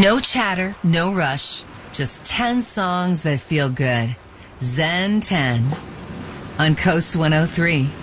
No chatter, no rush. Just 10 songs that feel good. Zen 10 on Coast 103.